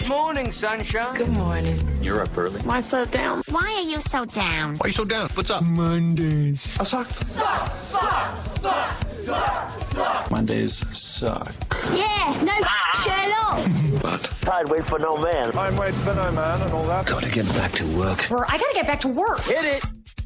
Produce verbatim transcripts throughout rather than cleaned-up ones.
morning, sunshine. Good morning. You're up early. Why so down? Why are you so down? Why are you so down? What's up? Mondays. I suck. Suck, suck, suck, suck, suck. Mondays suck. Yeah, no Sherlock. But Tide wait for no man. Time waits for no man and all that. gotta get back to work. Or I gotta get back to work. Hit it.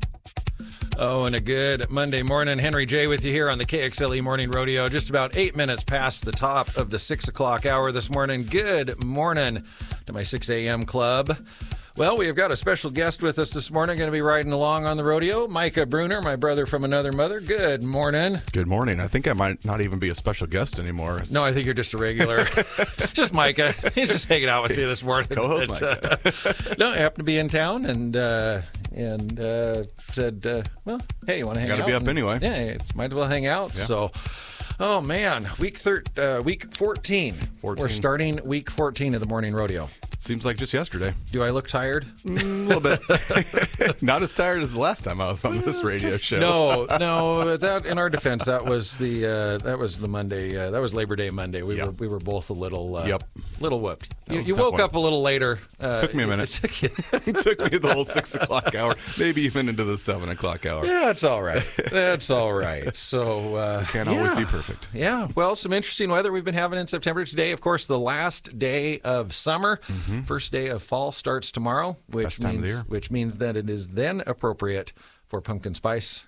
Oh, and a good Monday morning. Henry J. with you here on the K X L E Morning Rodeo. Just about eight minutes past the top of the six o'clock hour this morning. Good morning to my six a.m. club. Well, we have got a special guest with us this morning, going to be riding along on the rodeo. Micah Bruner, my brother from another mother. Good morning. Good morning. I think I might not even be a special guest anymore. No, I think you're just a regular. Just Micah. He's just hanging out with me this morning. Co-host But, Micah. uh, no, I happened to be in town and uh, and uh, said, uh, well, hey, you want to hang Gotta out? be up And, anyway. Yeah, might as well hang out. Yeah. So, oh man, week thir- uh, week fourteen. fourteen. We're starting week fourteen of the morning rodeo. Seems like just yesterday. Do I look tired? Mm, a little bit. Not as tired as the last time I was on this radio show. No, no. That in our defense, that was the uh, that was the Monday. Uh, that was Labor Day Monday. We Yep. were we were both a little uh, Yep. little whooped. That You, was a you tough woke one. up a little later. Uh, Took me a it- minute. It took you. It took me the whole six o'clock hour, maybe even into the seven o'clock hour. Yeah, it's all right. That's all right. So uh, Can't yeah. always be perfect. Yeah. Well, some interesting weather we've been having in September. Today, of course, the last day of summer. First day of fall starts tomorrow, which Best time means of the year. which means that it is then appropriate for pumpkin spice.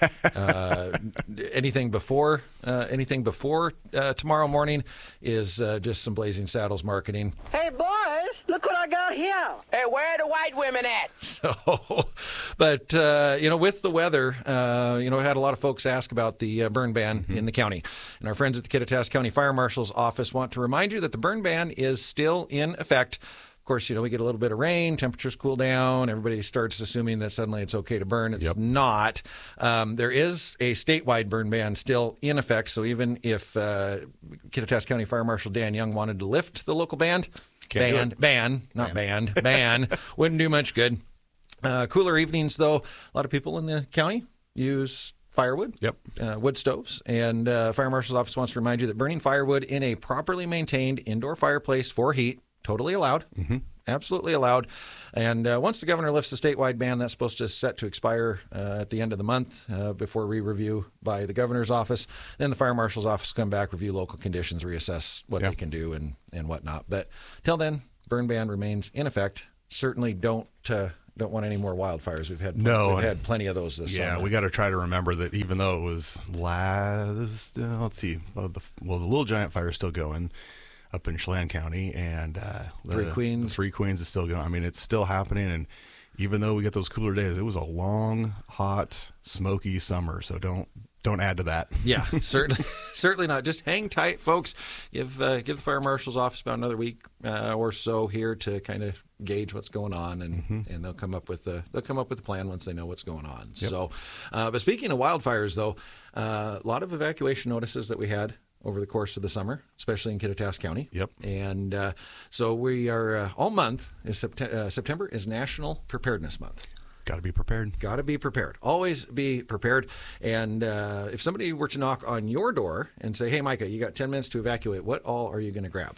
uh, anything before uh, anything before uh, tomorrow morning is uh, just some Blazing Saddles marketing. Hey, boys, look what I got here. Hey, where are the white women at? So, but, uh, you know, with the weather, uh, you know, I had a lot of folks ask about the uh, burn ban in the county. And our friends at the Kittitas County Fire Marshal's Office want to remind you that the burn ban is still in effect. Of course, you know, we get a little bit of rain, temperatures cool down, everybody starts assuming that suddenly it's okay to burn. It's Yep. not. Um, there is a statewide burn ban still in effect. So even if uh, Kittitas County Fire Marshal Dan Young wanted to lift the local ban, Can't do ban, it. ban, not banned, ban, wouldn't do much good. Uh, cooler evenings, though, a lot of people in the county use firewood, Yep. uh, wood stoves, and uh, Fire Marshal's Office wants to remind you that burning firewood in a properly maintained indoor fireplace for heat, totally allowed, mm-hmm. absolutely allowed. And uh, once the governor lifts the statewide ban, that's supposed to set to expire uh, at the end of the month uh, before re-review by the governor's office. Then the Fire Marshal's Office come back, review local conditions, reassess what Yep. they can do and, and whatnot. But till then, burn ban remains in effect. Certainly don't uh, don't want any more wildfires. We've had No, we've and- had plenty of those this Yeah, summer. we got to try to remember that even though it was last, uh, let's see, well the, well, the Little Giant Fire is still going up in Chelan County, and uh, the, Three Queens. the Three Queens is still going. I mean, it's still happening, and even though we get those cooler days, it was a long, hot, smoky summer. So don't don't add to that. Yeah, certainly, certainly not. Just hang tight, folks. Give uh, give the fire marshal's office about another week uh, or so here to kind of gauge what's going on, and, Mm-hmm. and they'll come up with a they'll come up with a plan once they know what's going on. So, uh, but speaking of wildfires, though, uh, a lot of evacuation notices that we had over the course of the summer, especially in Kittitas County. Yep. And uh, so we are uh, all month is Sept- uh, September is National Preparedness Month. Got to be prepared. Got to be prepared. Always be prepared. And uh, if somebody were to knock on your door and say, hey, Micah, you got ten minutes to evacuate, what all are you going to grab?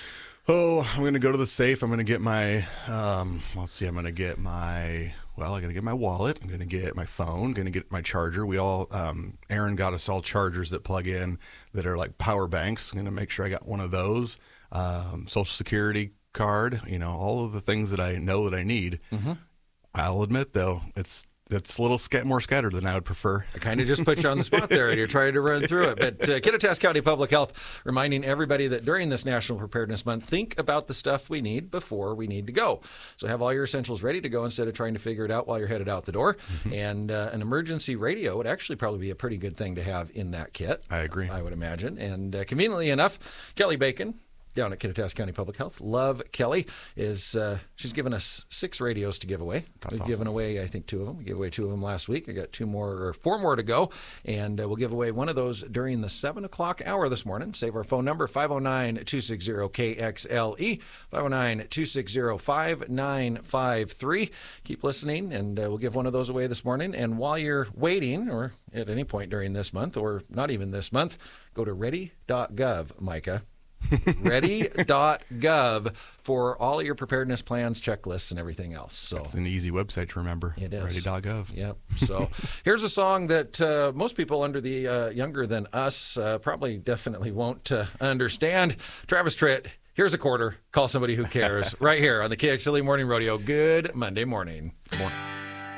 Oh, I'm going to go to the safe. I'm going to get my, um, let's see, I'm going to get my, well, I'm going to get my wallet. I'm going to get my phone, going to get my charger. We all, um, Aaron got us all chargers that plug in that are like power banks. I'm going to make sure I got one of those. Um, Social Security card, you know, all of the things that I know that I need. Mm-hmm. I'll admit, though, it's it's a little scat- more scattered than I would prefer. I kind of just put you on the spot there, and you're trying to run through it. But uh, Kittitas County Public Health reminding everybody that during this National Preparedness Month, think about the stuff we need before we need to go. So have all your essentials ready to go instead of trying to figure it out while you're headed out the door. Mm-hmm. And uh, an emergency radio would actually probably be a pretty good thing to have in that kit. I agree. I would imagine. And uh, conveniently enough, Kelly Bacon, down at Kittitas County Public Health, love Kelly, is uh, she's given us six radios to give away. That's We've awesome. given away, I think, two of them. We gave away two of them last week. I got two more or four more to go, and uh, we'll give away one of those during the seven o'clock hour this morning. Save our phone number, five oh nine, two six zero, K X L E, five oh nine, two six zero, five nine five three. Keep listening, and uh, we'll give one of those away this morning. And while you're waiting, or at any point during this month, or not even this month, go to ready dot gov, Micah. ready dot gov for all of your preparedness plans, checklists, and everything else. So It's an easy website to remember. It is. ready dot gov. Yep. So here's a song that uh, most people under the uh, younger than us uh, probably definitely won't uh, understand. Travis Tritt, here's a quarter. Call somebody who cares. Right here on the K X L E Morning Rodeo. Good Monday morning. Morning.